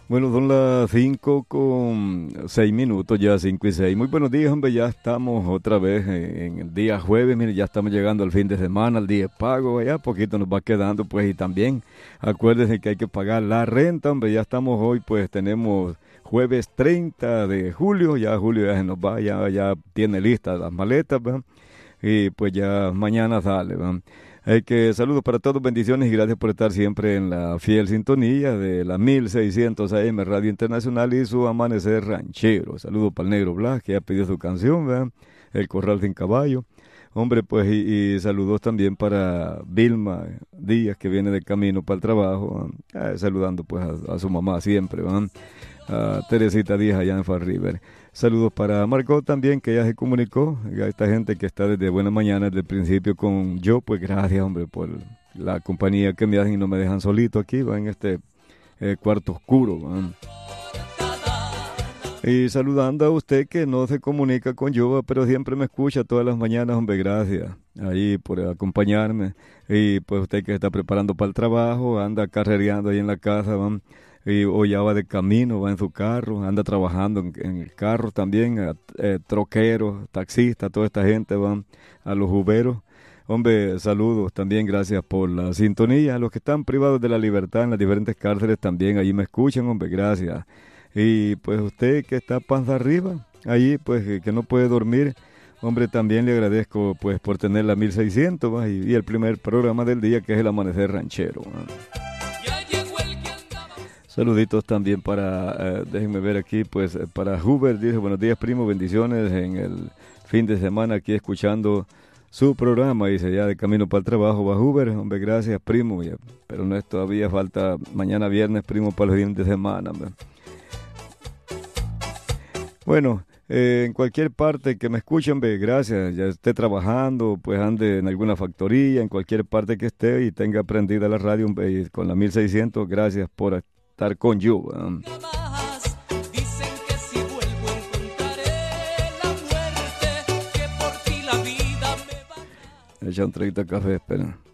Bueno, son las 5:06, ya 5:06. Muy buenos días, hombre, ya estamos otra vez en el día jueves, mire, ya estamos llegando al fin de semana, al día de pago, ya poquito nos va quedando, pues, y también acuérdense que hay que pagar la renta, hombre, ya estamos hoy, pues, tenemos jueves 30 de julio, ya julio ya se nos va, ya tiene listas las maletas, ¿verdad? Y pues ya mañana sale, ¿verdad? Hay que saludos para todos, bendiciones y gracias por estar siempre en la fiel sintonía de la 1600 AM Radio Internacional y su amanecer ranchero. Saludos para el Negro Blas, que ya pidió su canción, ¿verdad? El Corral sin Caballo. Hombre, pues, y saludos también para Vilma Díaz, que viene de camino para el trabajo, saludando pues a su mamá siempre, ¿verdad? A Teresita Díaz allá en Fall River. Saludos para Margot también, que ya se comunicó, a esta gente que está desde buena mañana, desde el principio con yo, pues gracias, hombre, por la compañía que me hacen y no me dejan solito aquí, va en este cuarto oscuro, ¿va? Y saludando a usted que no se comunica con yo, pero siempre me escucha todas las mañanas, hombre, gracias ahí por acompañarme. Y pues usted que está preparando para el trabajo, anda carrereando ahí en la casa, ¿va? O ya va de camino, va en su carro, anda trabajando en el carro también, troqueros, taxistas, toda esta gente van a los uberos. Hombre, saludos también, gracias por la sintonía. A los que están privados de la libertad en las diferentes cárceles también, allí me escuchan, hombre, gracias. Y pues usted que está panza arriba, allí pues que no puede dormir, hombre, también le agradezco pues por tener la 1600, ¿va? Y el primer programa del día que es el Amanecer Ranchero, ¿va? Saluditos también para, déjenme ver aquí, pues para Huber, dice, buenos días primo, bendiciones en el fin de semana aquí escuchando su programa, dice, ya de camino para el trabajo, va Huber, hombre, gracias primo, pero no es todavía, falta mañana viernes primo para los fines de semana, hombre. Bueno, en cualquier parte que me escuchen, hombre, gracias, ya esté trabajando, pues ande en alguna factoría, en cualquier parte que esté y tenga prendida la radio, hombre, y con la 1600, gracias por estar con yo. Dicen que si vuelvo encontraré la muerte, que por ti la vida me va. Echa un traguito de café, espera.